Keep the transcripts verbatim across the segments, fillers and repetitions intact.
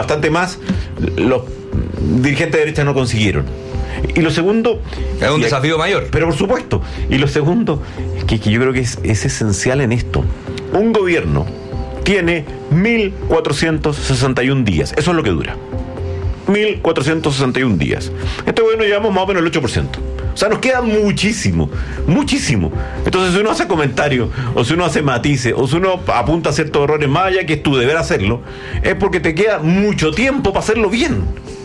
bastante más, los dirigentes de derecha no consiguieron. Y lo segundo... Es un desafío y, mayor. Pero por supuesto. Y lo segundo, es que, que yo creo que es, es esencial en esto. Un gobierno tiene mil cuatrocientos sesenta y un días. Eso es lo que dura. mil cuatrocientos sesenta y un días. Este gobierno llevamos más o menos el ocho por ciento. O sea, nos queda muchísimo, muchísimo. Entonces, si uno hace comentarios, o si uno hace matices, o si uno apunta a ciertos errores más allá que es tu deber hacerlo, es porque te queda mucho tiempo para hacerlo bien.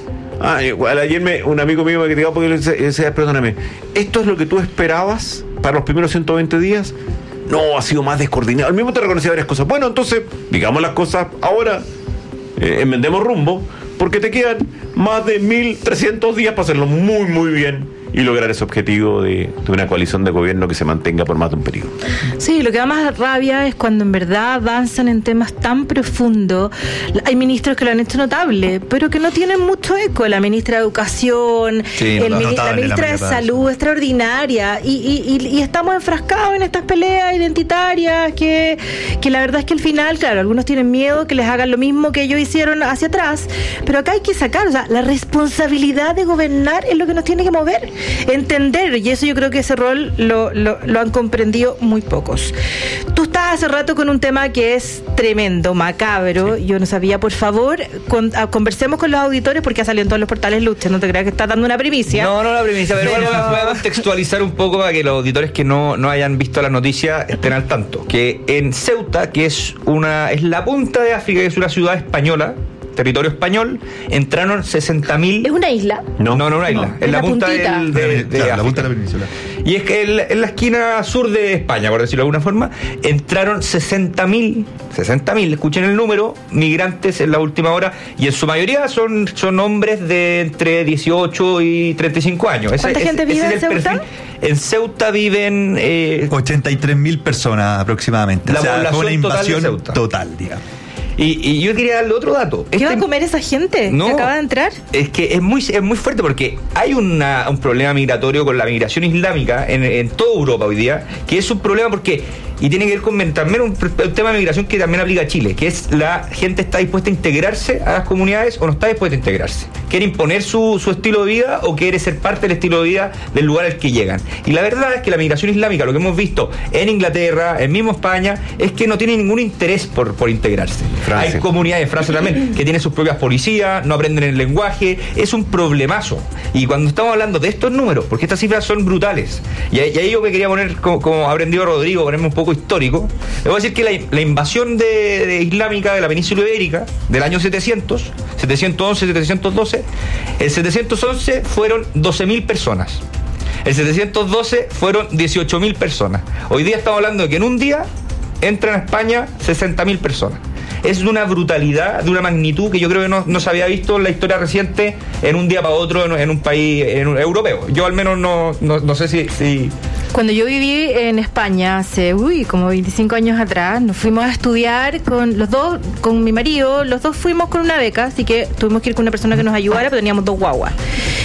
Ah, igual ayer me, un amigo mío me criticaba porque le decía, perdóname, ¿esto es lo que tú esperabas para los primeros ciento veinte días? No, ha sido más descoordinado. Al mismo te reconocía varias cosas. Bueno, entonces, digamos las cosas ahora, eh, enmendemos rumbo, porque te quedan más de mil trescientos días para hacerlo muy, muy bien y lograr ese objetivo de, de una coalición de gobierno que se mantenga por más de un periodo. Sí, lo que da más rabia es cuando en verdad avanzan en temas tan profundos. Hay ministros que lo han hecho notable, pero que no tienen mucho eco. La ministra de Educación, sí, el, no, la, la ministra la de Salud, extraordinaria, y, y, y, y estamos enfrascados en estas peleas identitarias que, que la verdad es que al final, claro, algunos tienen miedo que les hagan lo mismo que ellos hicieron hacia atrás, pero acá hay que sacar, o sea, la responsabilidad de gobernar es lo que nos tiene que mover. Entender, y eso yo creo que ese rol lo, lo, lo han comprendido muy pocos. Tú estás hace rato con un tema que es tremendo, macabro. Sí. Yo no sabía, por favor, con, a, conversemos con los auditores porque ha salido en todos los portales Lucha. No te creas que está dando una primicia. No, no la primicia, pero, pero... Bueno, voy a contextualizar un poco para que los auditores que no, no hayan visto la noticia estén al tanto. Que en Ceuta, que es una es la punta de África, que es una ciudad española, territorio español, entraron sesenta mil. ¿Es una isla? No, no, no una isla. No, es la, la punta del, de, de claro, la punta de la península. Y es que en, en la esquina sur de España, por decirlo de alguna forma, entraron sesenta mil, sesenta mil, escuchen el número, migrantes en la última hora, y en su mayoría son, son hombres de entre dieciocho y treinta y cinco años. ¿Cuánta ese, gente ese, vive ese en Ceuta? Perfil. En Ceuta viven... Eh, ochenta y tres mil personas aproximadamente. La o sea, población fue una invasión total, total, digamos. Y, y yo quería darle otro dato. ¿Qué este, va a comer esa gente no, que acaba de entrar? Es que es muy, es muy fuerte porque hay una, un problema migratorio con la migración islámica en, en toda Europa hoy día, que es un problema porque, y tiene que ver con también un, un tema de migración que también aplica a Chile, que es la gente está dispuesta a integrarse a las comunidades o no está dispuesta a integrarse. Quiere imponer su, su estilo de vida o quiere ser parte del estilo de vida del lugar al que llegan. Y la verdad es que la migración islámica, lo que hemos visto en Inglaterra, en mismo España, es que no tiene ningún interés por, por integrarse. Francia. Hay comunidades, Francia también, que tienen sus propias policías, no aprenden el lenguaje, es un problemazo. Y cuando estamos hablando de estos números, porque estas cifras son brutales, y, y ahí yo me quería poner, como, como ha aprendido Rodrigo, ponerme un poco histórico, le voy a decir que la, la invasión de, de islámica de la península ibérica, del año setecientos, setecientos once, setecientos doce, el setecientos once fueron doce mil personas, el setecientos doce fueron dieciocho mil personas. Hoy día estamos hablando de que en un día entran a España sesenta mil personas. Es de una brutalidad, de una magnitud que yo creo que no, no se había visto en la historia reciente en un día para otro en, en un país en un, europeo. Yo al menos no, no, no sé si, si... Cuando yo viví en España hace, uy, como veinticinco años atrás, nos fuimos a estudiar con los dos, con mi marido, los dos fuimos con una beca, así que tuvimos que ir con una persona que nos ayudara, pero teníamos dos guaguas.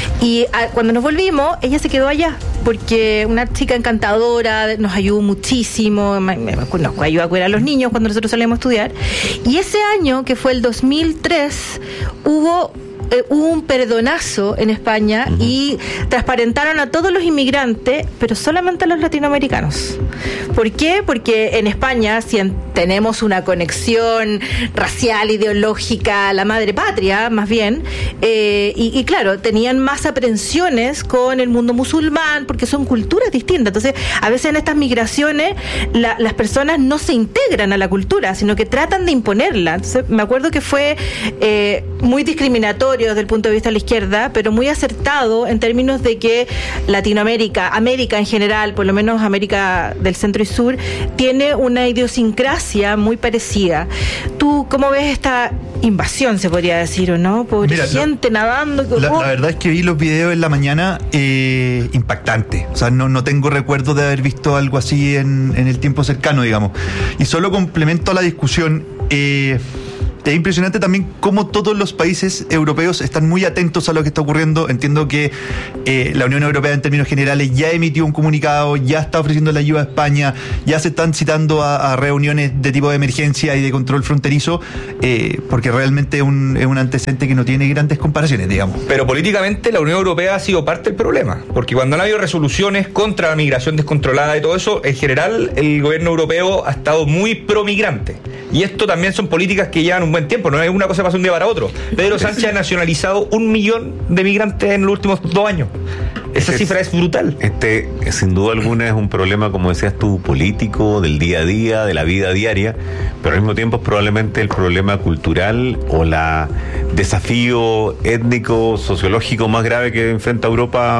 Y a, cuando nos volvimos, ella se quedó allá, porque una chica encantadora, nos ayudó muchísimo, nos ayudó a cuidar a los niños cuando nosotros salíamos a estudiar. Y ese año, que fue el dos mil tres, hubo... Eh, hubo un perdonazo en España uh-huh. y transparentaron a todos los inmigrantes, pero solamente a los latinoamericanos. ¿Por qué? Porque en España si en, tenemos una conexión racial, ideológica, la madre patria, más bien, eh, y, y claro, tenían más aprensiones con el mundo musulmán, porque son culturas distintas. Entonces, a veces en estas migraciones la, las personas no se integran a la cultura, sino que tratan de imponerla. Entonces, me acuerdo que fue eh, muy discriminatorio desde el punto de vista de la izquierda, pero muy acertado en términos de que Latinoamérica, América en general, por lo menos América del centro y sur, tiene una idiosincrasia muy parecida. ¿Tú cómo ves esta invasión, se podría decir, o no? Por Mira, gente lo, nadando. La, la verdad es que vi los videos en la mañana eh, impactante. O sea, no, no tengo recuerdo de haber visto algo así en, en el tiempo cercano, digamos. Y solo complemento a la discusión. Eh, Es impresionante también cómo todos los países europeos están muy atentos a lo que está ocurriendo. Entiendo que eh, la Unión Europea en términos generales ya emitió un comunicado, ya está ofreciendo la ayuda a España, ya se están citando a, a reuniones de tipo de emergencia y de control fronterizo, eh, porque realmente es un, es un antecedente que no tiene grandes comparaciones, digamos. Pero políticamente la Unión Europea ha sido parte del problema, porque cuando han habido resoluciones contra la migración descontrolada y todo eso, en general el gobierno europeo ha estado muy pro-migrante. Y esto también son políticas que llevan un buen tiempo, no es una cosa que pasa un día para otro. Pedro Sánchez ha nacionalizado un millón de migrantes en los últimos dos años. Esa es, cifra es brutal. Este, sin duda alguna, es un problema, como decías tú, político, del día a día, de la vida diaria, pero al mismo tiempo es probablemente el problema cultural o la desafío étnico, sociológico más grave que enfrenta Europa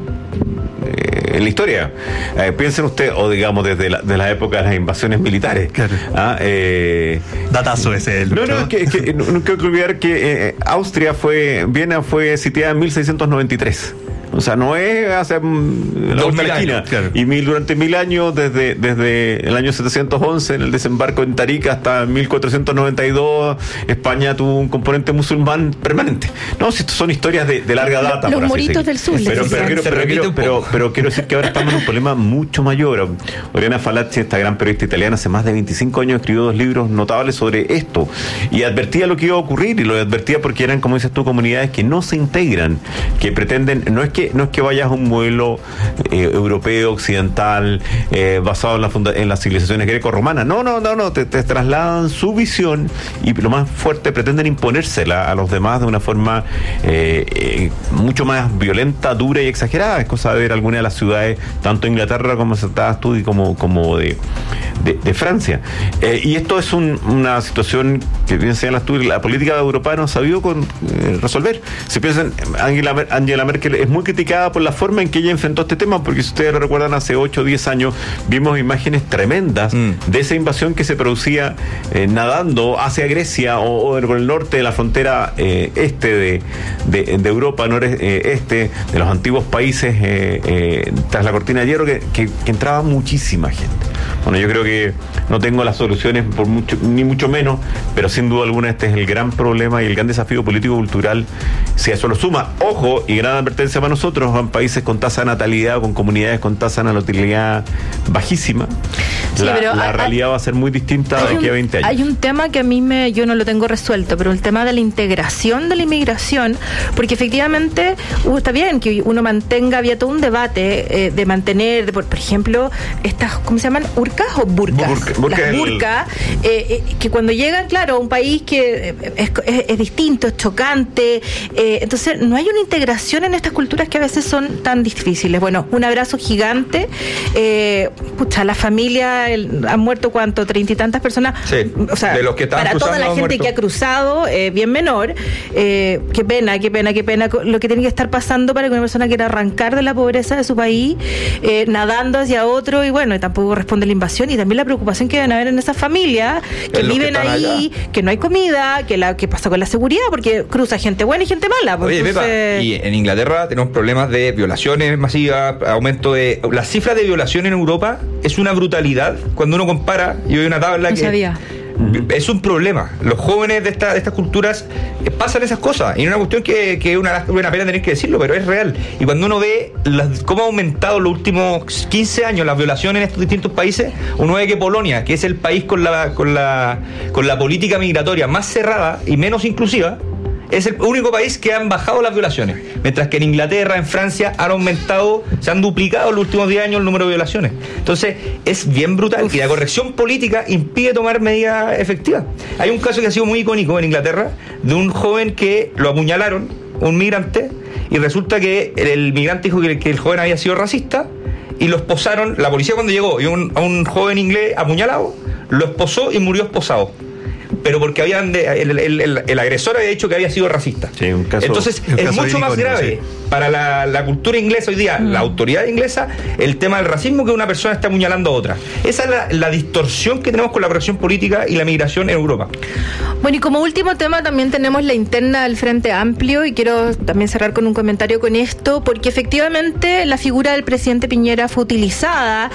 en la historia. Eh, piensen ustedes, o digamos desde la, de la época de las invasiones militares. Claro. Ah, eh, Datazo ese. El no, no, es que, es que no, no quiero olvidar que eh, Austria fue, Viena fue sitiada en mil seiscientos noventa y tres. O sea, no es hace la Dos última mil esquina. años, Claro. Y mil, durante mil años, desde, desde el año setecientos once, en el desembarco en Tarica, hasta mil cuatrocientos noventa y dos, España tuvo un componente musulmán permanente. No, si son historias de, de larga data. Los por así moritos decirlo. del sur. Pero, les pero, dicen. quiero, Se pero, repite quiero, un pero, poco. pero quiero decir que ahora estamos en un problema mucho mayor. Oriana Falacci, esta gran periodista italiana, hace más de veinticinco años escribió dos libros notables sobre esto. Y advertía lo que iba a ocurrir, y lo advertía porque eran, como dices tú, comunidades que no se integran, que pretenden, no es que, no es que vayas a un modelo eh, europeo, occidental, eh, basado en la, funda- en las civilizaciones greco-romanas. No, no, no, no, te, te trasladan su visión y lo más fuerte, pretenden imponérsela a los demás de una forma eh, eh, mucho más violenta, dura y exagerada. Es cosa de ver algunas de las ciudades, tanto de Inglaterra como estabas tú y como, como de, de, de Francia. Eh, y esto es un, una situación que bien señalas tú, la política de Europa no ha sabido con, eh, resolver. Si piensan, Angela, Angela Merkel es muy criticada por la forma en que ella enfrentó este tema, porque si ustedes lo recuerdan, hace ocho o diez años vimos imágenes tremendas mm. de esa invasión que se producía eh, nadando hacia Grecia o, o por el norte de la frontera eh, este de, de, de Europa, noreste, eh, de los antiguos países eh, eh, tras la cortina de hierro, que, que, que entraba muchísima gente. Bueno, yo creo que no tengo las soluciones por mucho, ni mucho menos, pero sin duda alguna este es el gran problema y el gran desafío político-cultural. Si a eso lo suma, ojo, y gran advertencia para nosotros, van países con tasa de natalidad, con comunidades con tasa de natalidad bajísima. Sí, la pero la hay, realidad va a ser muy distinta de aquí a veinte años. Hay un tema que a mí me, yo no lo tengo resuelto, pero el tema de la integración de la inmigración, porque efectivamente uh, está bien que uno mantenga, había todo un debate eh, de mantener, de, por, por ejemplo, estas, ¿cómo se llaman? ¿Urcas o burcas? Burka, burka Las el... burcas, eh, eh, que cuando llegan, claro, a un país que eh, es, es, es distinto, es chocante, eh, entonces no hay una integración en estas culturas que a veces son tan difíciles. Bueno, un abrazo gigante, eh, pucha, la familia, el, han muerto cuánto, treinta y tantas personas, sí, o sea, de los que para toda la gente muerto. que ha cruzado, eh, bien menor, eh, qué pena, qué pena, qué pena lo que tiene que estar pasando para que una persona quiera arrancar de la pobreza de su país, eh, nadando hacia otro, y bueno, y tampoco responde la invasión, y también la preocupación que deben haber en esas familias que es viven que ahí, allá. que no hay comida, que la que pasa con la seguridad, porque cruza gente buena y gente mala. Pues, Oye, entonces... Pepa, y en Inglaterra tenemos problemas de violaciones masivas, aumento de... La cifra de violación en Europa es una brutalidad. Cuando uno compara, yo veo una tabla no que... sabía. Es un problema. Los jóvenes de, esta, de estas culturas eh, pasan esas cosas. Y es una cuestión que, que es una, una pena tener que decirlo, pero es real. Y cuando uno ve las, cómo ha aumentado los últimos quince años las violaciones en estos distintos países, uno ve que Polonia, que es el país con la, con la, con la política migratoria más cerrada y menos inclusiva, es el único país que han bajado las violaciones, mientras que en Inglaterra, en Francia han aumentado, se han duplicado en los últimos diez años el número de violaciones. Entonces es bien brutal. Y la corrección política impide tomar medidas efectivas. Hay un caso que ha sido muy icónico en Inglaterra de un joven que lo apuñalaron, un migrante, y resulta que el migrante dijo que, que el joven había sido racista, y lo esposaron. La policía, cuando llegó y un, a un joven inglés apuñalado, lo esposó y murió esposado, pero porque habían de, el, el, el, el agresor había dicho que había sido racista. Sí, un caso, entonces un es caso mucho más icónico, grave sí. para la, la cultura inglesa hoy día, mm. la autoridad inglesa, el tema del racismo, que una persona está apuñalando a otra. Esa es la, la distorsión que tenemos con la corrección política y la migración en Europa. Bueno, y como último tema también tenemos la interna del Frente Amplio, y quiero también cerrar con un comentario con esto, porque efectivamente la figura del presidente Piñera fue utilizada